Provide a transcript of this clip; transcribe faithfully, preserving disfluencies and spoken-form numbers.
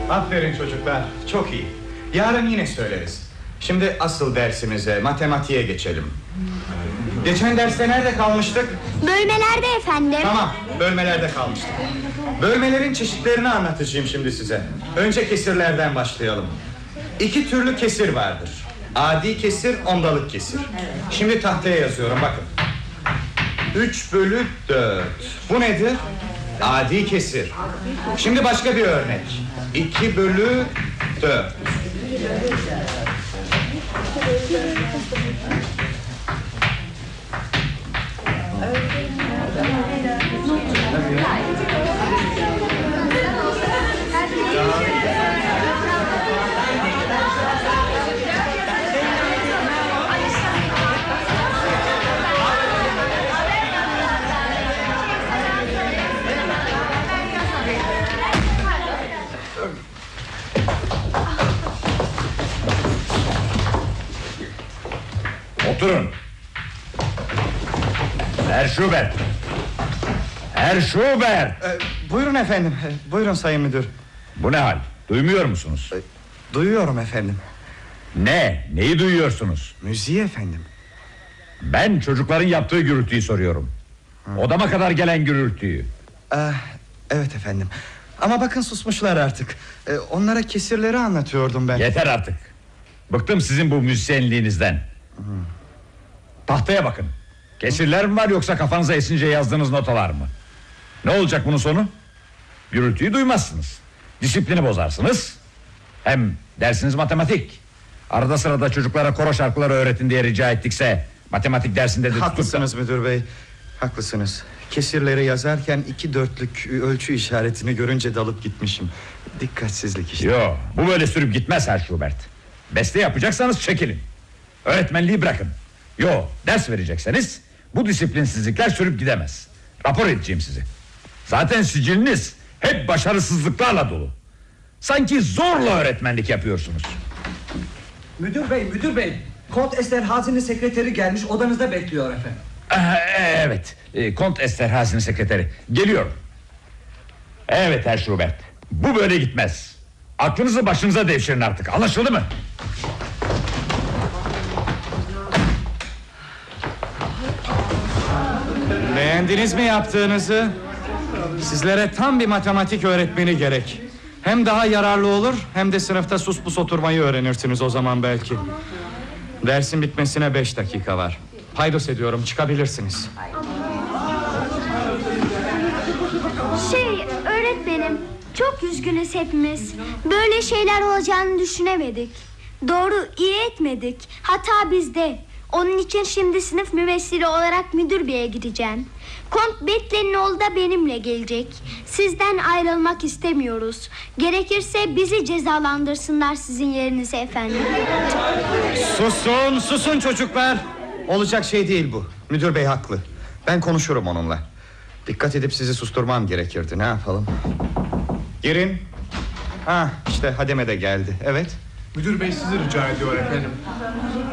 Aferin çocuklar, çok iyi. Yarın yine söyleriz. Şimdi asıl dersimize, matematiğe geçelim. Geçen derste nerede kalmıştık? Bölmelerde efendim. Tamam, bölmelerde kalmıştık. Bölmelerin çeşitlerini anlatacağım şimdi size. Önce kesirlerden başlayalım. İki türlü kesir vardır: adi kesir, ondalık kesir. Şimdi tahtaya yazıyorum, bakın. Üç bölü dört. Bu nedir? Adi kesir. Şimdi başka bir örnek. İki bölü dört. Oturun. Herr Schubert. Herr Schubert. Ee, buyurun efendim. Buyurun sayın müdür. Bu ne hal? Duymuyor musunuz? Ee, duyuyorum efendim. Ne? Neyi duyuyorsunuz? Müziği efendim. Ben çocukların yaptığı gürültüyü soruyorum. Hı. Odama kadar gelen gürültüyü. Ee, evet efendim. Ama bakın susmuşlar artık. Ee, onlara kesirleri anlatıyordum ben. Yeter artık. Bıktım sizin bu müzisyenliğinizden. Hı. Tahtaya bakın. Kesirler mi var yoksa kafanıza esince yazdığınız notalar mı? Ne olacak bunun sonu? Gürültüyü duymazsınız. Disiplini bozarsınız. Hem dersiniz matematik. Arada sırada çocuklara koro şarkıları öğretin diye rica ettikse matematik dersinde de haklısınız tutup... müdür bey. Haklısınız. Kesirleri yazarken iki dörtlük ölçü işaretini görünce dalıp gitmişim. Dikkatsizlik işte. Yo, bu böyle sürüp gitmez Herr Schubert. Beste yapacaksanız çekilin. Öğretmenliği bırakın. Yo, ders verecekseniz bu disiplinsizlikler sürüp gidemez. Rapor edeceğim sizi. Zaten siciliniz hep başarısızlıklarla dolu. Sanki zorla öğretmenlik yapıyorsunuz. Müdür bey, müdür bey. Kont Esterhazy'nin sekreteri gelmiş, odanızda bekliyor efendim. Ee, evet, e, Kont Esterhazy'nin sekreteri geliyor. Evet Herr Schubert, bu böyle gitmez. Aklınızı başınıza devşirin artık, anlaşıldı mı? Beğendiniz mi yaptığınızı? Sizlere tam bir matematik öğretmeni gerek. Hem daha yararlı olur, hem de sınıfta sus pus oturmayı öğrenirsiniz o zaman belki. Dersin bitmesine beş dakika var. Paydos ediyorum, çıkabilirsiniz. Şey, öğretmenim, çok üzgünüz hepimiz. Böyle şeyler olacağını düşünemedik. Doğru, iyi etmedik. Hata bizde. Onun için şimdi sınıf mümessili olarak müdür beye gideceğim. Kont Betle'nin oğlu da benimle gelecek. Sizden ayrılmak istemiyoruz. Gerekirse bizi cezalandırsınlar sizin yerinize efendim. Susun, susun çocuklar. Olacak şey değil bu. Müdür bey haklı. Ben konuşurum onunla. Dikkat edip sizi susturmam gerekirdi. Ne yapalım? Girin. Ha, işte Hademe de geldi. Evet. Müdür bey sizi rica ediyor efendim.